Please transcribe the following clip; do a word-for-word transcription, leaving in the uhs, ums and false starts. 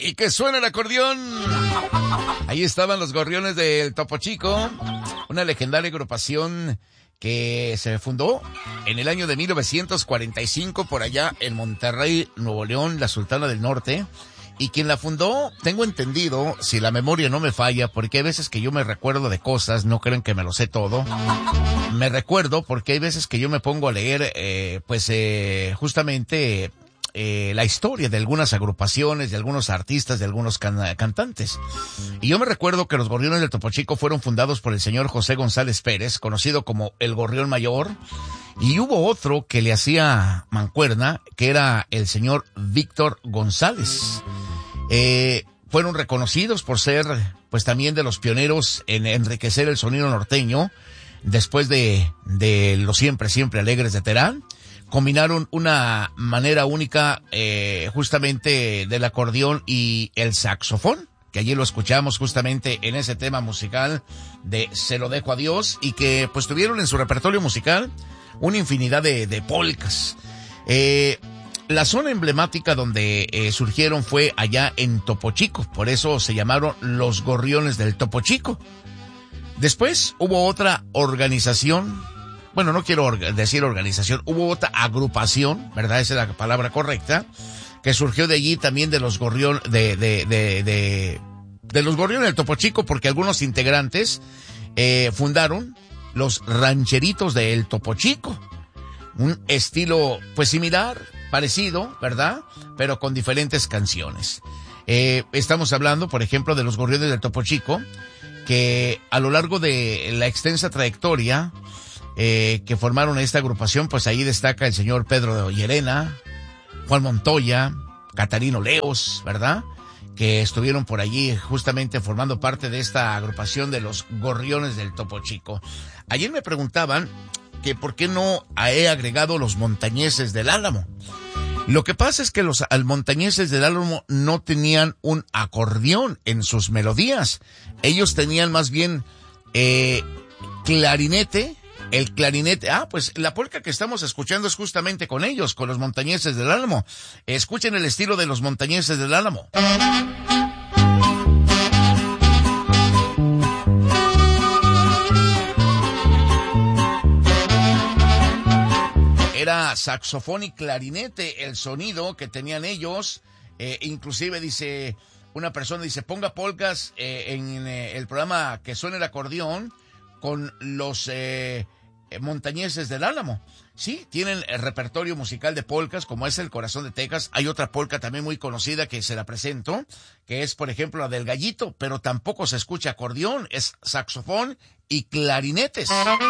Y que suena el acordeón. Ahí estaban los Gorriones del Topo Chico, una legendaria agrupación que se fundó en el año de mil novecientos cuarenta y cinco por allá en Monterrey, Nuevo León, la Sultana del Norte. Y quien la fundó, tengo entendido, si la memoria no me falla, porque hay veces que yo me recuerdo de cosas, no creen que me lo sé todo. Me recuerdo porque hay veces que yo me pongo a leer, eh, pues, eh, justamente, eh, la historia de algunas agrupaciones, de algunos artistas, de algunos can- cantantes. Y yo me recuerdo que los Gorriones del Topo Chico fueron fundados por el señor José González Pérez, conocido como el Gorrión Mayor. Y hubo otro que le hacía mancuerna, que era el señor Víctor González. Eh, fueron reconocidos por ser, pues también de los pioneros en enriquecer el sonido norteño, después de, de los siempre, siempre alegres de Terán. Combinaron una manera única, eh, justamente del acordeón y el saxofón, que allí lo escuchamos justamente en ese tema musical de Se lo dejo a Dios, y que pues tuvieron en su repertorio musical una infinidad de, de polcas. Eh, la zona emblemática donde eh, surgieron fue allá en Topo Chico, por eso se llamaron los Gorriones del Topo Chico. Después hubo otra organización, bueno, no quiero orga- decir organización, hubo otra agrupación, ¿verdad? Esa es la palabra correcta, que surgió de allí también de los Gorrión, de, de, de, de, de los Gorriones del Topo Chico, porque algunos integrantes eh, fundaron los Rancheritos del Topo Chico. Un estilo, pues similar, parecido, ¿verdad? Pero con diferentes canciones. Eh, estamos hablando, por ejemplo, de los Gorriones del Topo Chico, que a lo largo de la extensa trayectoria eh, que formaron esta agrupación, pues ahí destaca el señor Pedro de Llerena, Juan Montoya, Catarino Leos, ¿verdad? Que estuvieron por allí justamente formando parte de esta agrupación de los Gorriones del Topo Chico. Ayer me preguntaban que por qué no he agregado los Montañeses del Álamo. Lo que pasa es que los Montañeses del Álamo no tenían un acordeón en sus melodías. Ellos tenían más bien eh, clarinete. El clarinete, ah, pues la polca que estamos escuchando es justamente con ellos, con los Montañeses del Álamo. Escuchen el estilo de los Montañeses del Álamo. Era saxofón y clarinete el sonido que tenían ellos. Eh, inclusive dice, una persona dice, ponga polcas eh, en eh, el programa que suene el acordeón con los eh, Montañeses del Álamo. Sí, tienen el repertorio musical de polcas, como es El Corazón de Texas. Hay otra polca también muy conocida que se la presento, que es, por ejemplo, la del Gallito, pero tampoco se escucha acordeón, es saxofón y clarinetes.